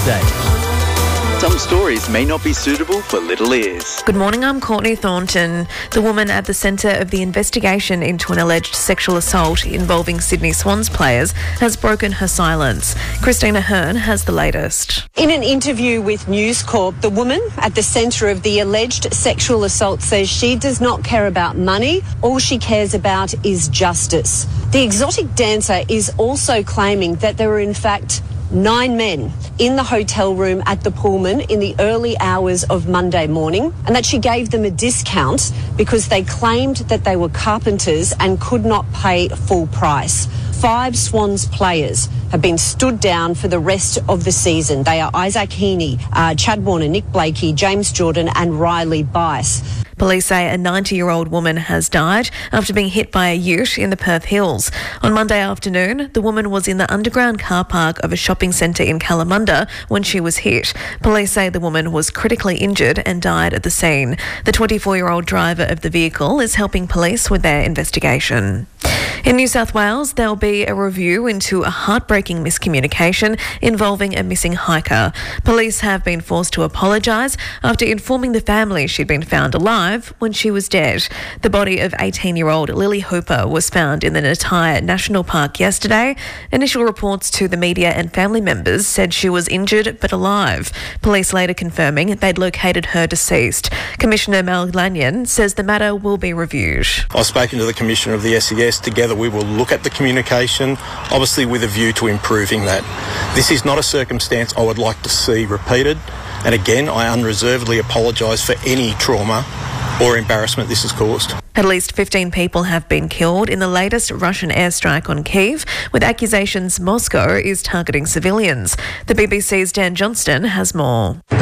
update. Some stories may not be suitable for little ears. Good morning, I'm Courtney Thornton. The woman at the centre of the investigation into an alleged sexual assault involving Sydney Swans players has broken her silence. Christina Hearn has the latest. In an interview with News Corp, the woman at the centre of the alleged sexual assault says she does not care about money. All she cares about is justice. The exotic dancer is also claiming that there were in fact 9 men in the hotel room at the Pullman in the early hours of Monday morning, and that she gave them a discount because they claimed that they were carpenters and could not pay full price. 5 Swans players have been stood down for the rest of the season. They are Isaac Heaney, Chad Warner, Nick Blakey, James Jordan and Riley Bice. Police say a 90-year-old woman has died after being hit by a ute in the Perth Hills. On Monday afternoon, the woman was in the underground car park of a shopping centre in Kalamunda when she was hit. Police say the woman was critically injured and died at the scene. The 24-year-old driver of the vehicle is helping police with their investigation. In New South Wales, there'll be a review into a heartbreaking miscommunication involving a missing hiker. Police have been forced to apologise after informing the family she'd been found alive when she was dead. The body of 18-year-old Lily Hooper was found in the Natai National Park yesterday. Initial reports to the media and family members said she was injured but alive. Police later confirming they'd located her deceased. Commissioner Mal Lanyon says the matter will be reviewed. I've spoken to the Commissioner of the SES. Together we will look at the communication, obviously with a view to improving that. This is not a circumstance I would like to see repeated, and again I unreservedly apologise for any trauma or embarrassment this has caused. At least 15 people have been killed in the latest Russian airstrike on Kyiv, with accusations Moscow is targeting civilians. The BBC's Dan Johnston has more.